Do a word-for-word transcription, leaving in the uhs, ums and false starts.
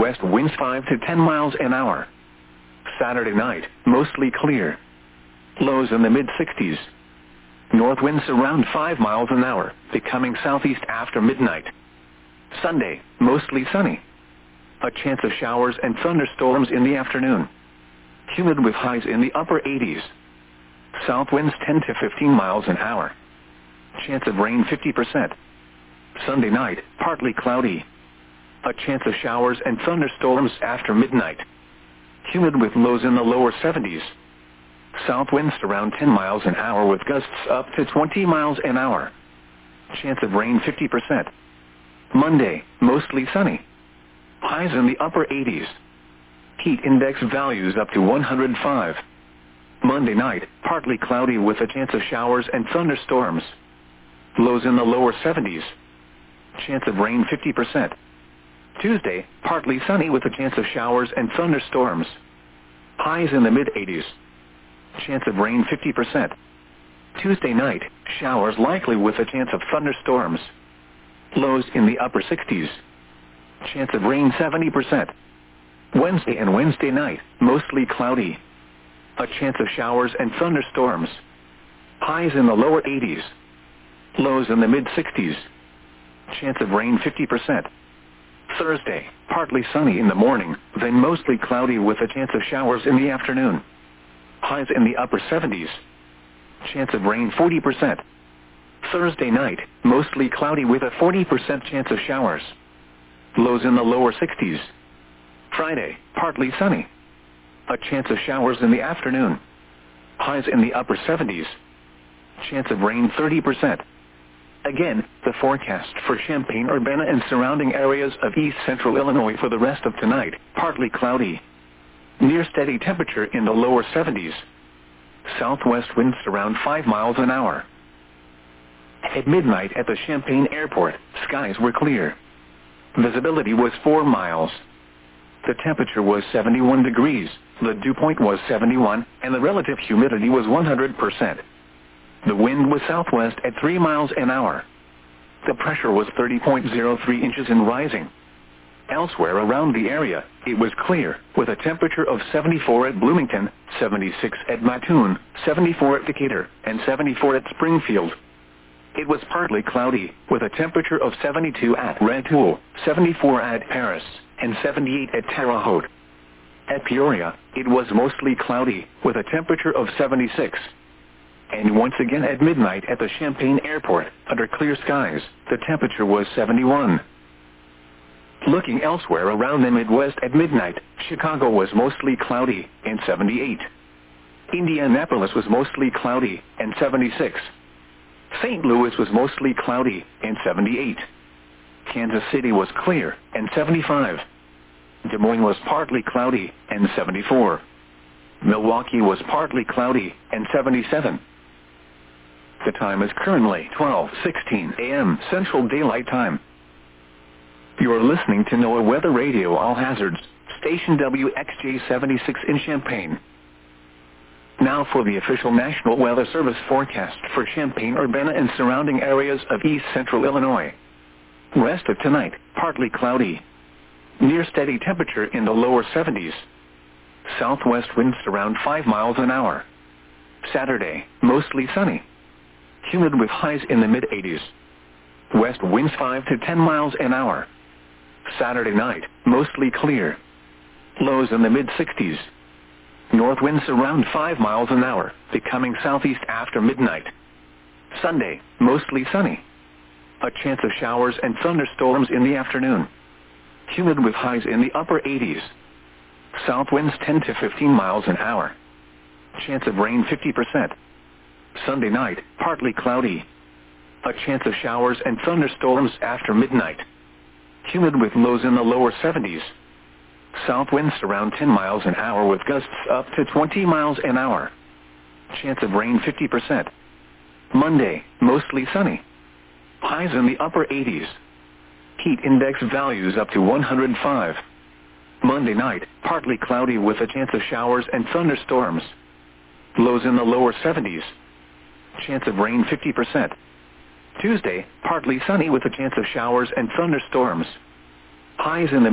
West winds five to ten miles an hour. Saturday night, mostly clear. Lows in the mid sixties. North winds around five miles an hour, becoming southeast after midnight. Sunday, mostly sunny. A chance of showers and thunderstorms in the afternoon. Humid with highs in the upper eighties. South winds ten to fifteen miles an hour. Chance of rain fifty percent. Sunday night, partly cloudy. A chance of showers and thunderstorms after midnight. Humid with lows in the lower seventies. South winds around ten miles an hour with gusts up to twenty miles an hour. Chance of rain fifty percent. Monday, mostly sunny. Highs in the upper eighties. Heat index values up to one hundred five. Monday night, partly cloudy with a chance of showers and thunderstorms. Lows in the lower seventies. Chance of rain fifty percent. Tuesday, partly sunny with a chance of showers and thunderstorms. Highs in the mid eighties. Chance of rain fifty percent. Tuesday night, showers likely with a chance of thunderstorms. Lows in the upper sixties. Chance of rain seventy percent. Wednesday and Wednesday night, mostly cloudy. A chance of showers and thunderstorms. Highs in the lower eighties. Lows in the mid sixties. Chance of rain fifty percent. Thursday, partly sunny in the morning, then mostly cloudy with a chance of showers in the afternoon. Highs in the upper seventies. Chance of rain forty percent. Thursday night, mostly cloudy with a forty percent chance of showers. Lows in the lower sixties. Friday, partly sunny. A chance of showers in the afternoon. Highs in the upper seventies. Chance of rain thirty percent. Again, the forecast for Champaign-Urbana and surrounding areas of east central Illinois for the rest of tonight, partly cloudy. Near steady temperature in the lower seventies. Southwest winds around five miles an hour. At midnight at the Champaign Airport, skies were clear. Visibility was four miles. The temperature was seventy-one degrees, the dew point was seventy-one, and the relative humidity was one hundred percent. The wind was southwest at three miles an hour. The pressure was thirty point zero three inches and rising. Elsewhere around the area, it was clear, with a temperature of seventy-four at Bloomington, seventy-six at Mattoon, seventy-four at Decatur, and seventy-four at Springfield. It was partly cloudy, with a temperature of seventy-two at Rantoul, seventy-four at Paris, and seventy-eight at Terre Haute. At Peoria, it was mostly cloudy, with a temperature of seventy-six. And once again at midnight at the Champaign Airport, under clear skies, the temperature was seventy-one. Looking elsewhere around the Midwest at midnight, Chicago was mostly cloudy, and seventy-eight. Indianapolis was mostly cloudy, and seventy-six. Saint Louis was mostly cloudy, and seventy-eight. Kansas City was clear, and seventy-five. Des Moines was partly cloudy, and seventy-four. Milwaukee was partly cloudy, and seventy-seven. The time is currently twelve sixteen a m Central Daylight Time. You are listening to NOAA Weather Radio All Hazards, station W X J seventy-six in Champaign. Now for the official National Weather Service forecast for Champaign-Urbana and surrounding areas of east central Illinois. Rest of tonight, partly cloudy. Near steady temperature in the lower seventies. Southwest winds around five miles an hour. Saturday, mostly sunny. Humid with highs in the mid eighties. West winds five to ten miles an hour. Saturday night, mostly clear. Lows in the mid sixties. North winds around five miles an hour, becoming southeast after midnight. Sunday, mostly sunny. A chance of showers and thunderstorms in the afternoon. Humid with highs in the upper eighties. South winds ten to fifteen miles an hour. Chance of rain fifty percent. Sunday night, partly cloudy. A chance of showers and thunderstorms after midnight. Humid with lows in the lower seventies. South winds around ten miles an hour with gusts up to twenty miles an hour. Chance of rain fifty percent. Monday, mostly sunny. Highs in the upper eighties. Heat index values up to one hundred five. Monday night, partly cloudy with a chance of showers and thunderstorms. Lows in the lower seventies. Chance of rain fifty percent. Tuesday, partly sunny with a chance of showers and thunderstorms. Highs in the